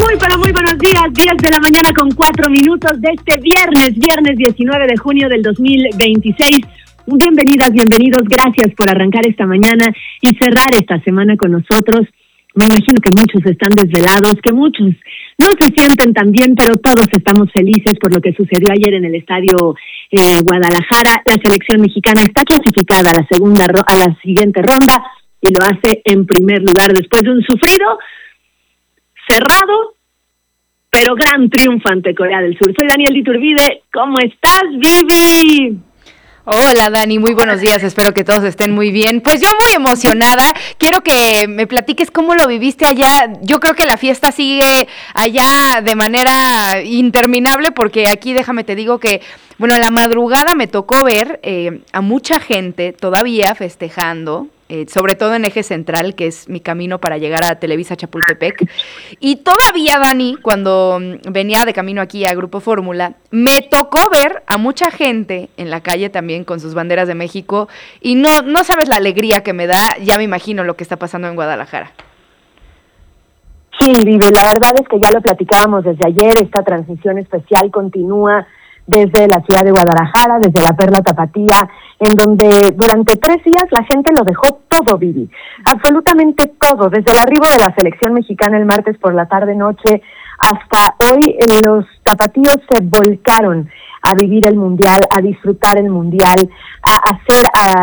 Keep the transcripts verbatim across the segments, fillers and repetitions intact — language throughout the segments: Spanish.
Muy, pero muy buenos días, diez de la mañana con cuatro minutos de este viernes, viernes diecinueve de junio del dos mil veintiséis. Bienvenidas, bienvenidos, gracias por arrancar esta mañana y cerrar esta semana con nosotros. Me imagino que muchos están desvelados, que muchos no se sienten tan bien, pero todos estamos felices por lo que sucedió ayer en el estadio eh, Guadalajara. La selección mexicana está clasificada a la segunda a la siguiente ronda y lo hace en primer lugar después de un sufrido, cerrado, pero gran triunfo ante Corea del Sur. Soy Daniel Iturbide. ¿Cómo estás, Vivi? Hola, Dani, muy buenos días, espero que todos estén muy bien. Pues yo muy emocionada, quiero que me platiques cómo lo viviste allá. Yo creo que la fiesta sigue allá de manera interminable, porque aquí déjame te digo que, bueno, a la madrugada me tocó ver eh, a mucha gente todavía festejando, eh, sobre todo en Eje Central, que es mi camino para llegar a Televisa Chapultepec. Y todavía, Dani, cuando venía de camino aquí a Grupo Fórmula, me tocó ver a mucha gente en la calle también con sus banderas de México, y no, no sabes la alegría que me da. Ya me imagino lo que está pasando en Guadalajara. Sí, Vive, la verdad es que ya lo platicábamos desde ayer. Esta transmisión especial continúa desde la ciudad de Guadalajara, desde la Perla Tapatía, en donde durante tres días la gente lo dejó todo, Vivi, absolutamente todo, desde el arribo de la selección mexicana el martes por la tarde-noche hasta hoy. Los tapatíos se volcaron a vivir el Mundial, a disfrutar el Mundial, a hacer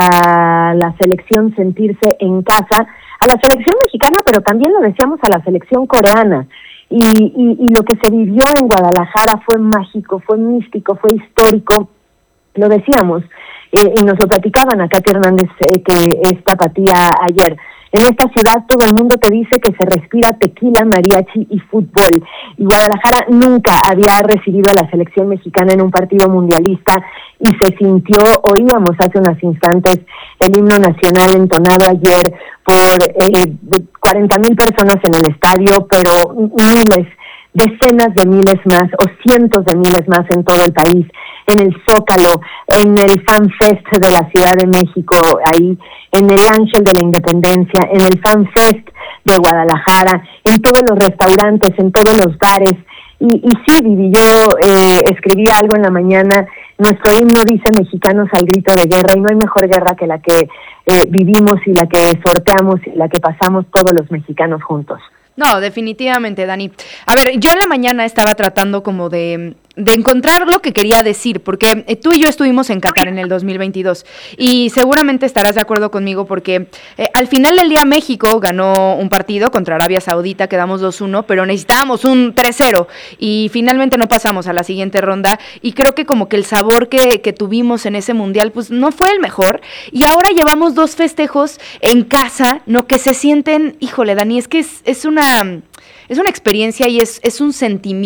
a la selección sentirse en casa, a la selección mexicana, pero también lo decíamos a la selección coreana. Y, y, y lo que se vivió en Guadalajara fue mágico, fue místico, fue histórico, lo decíamos, eh, y nos lo platicaban a Katy Hernández, eh, que es tapatía ayer. En esta ciudad todo el mundo te dice que se respira tequila, mariachi y fútbol, y Guadalajara nunca había recibido a la selección mexicana en un partido mundialista, y se sintió, oíamos hace unos instantes el himno nacional entonado ayer por eh, cuarenta mil personas en el estadio, pero miles, decenas de miles más o cientos de miles más en todo el país, en el Zócalo, en el Fan Fest de la Ciudad de México, ahí, en el Ángel de la Independencia, en el Fan Fest de Guadalajara, en todos los restaurantes, en todos los bares. Y, y sí, Vivi, yo eh, escribí algo en la mañana. Nuestro himno dice mexicanos al grito de guerra, y no hay mejor guerra que la que eh, vivimos y la que sorteamos y la que pasamos todos los mexicanos juntos. No, definitivamente, Dani. A ver, yo en la mañana estaba tratando como de, de encontrar lo que quería decir, porque eh, tú y yo estuvimos en Qatar en el dos mil veintidós, y seguramente estarás de acuerdo conmigo porque eh, al final del día México ganó un partido contra Arabia Saudita, quedamos dos uno, pero necesitábamos un tres cero, y finalmente no pasamos a la siguiente ronda, y creo que como que el sabor que, que tuvimos en ese mundial pues no fue el mejor, y ahora llevamos dos festejos en casa, ¿no? Que se sienten, híjole, Dani, es que es, es una... Es una experiencia y es, es un sentimiento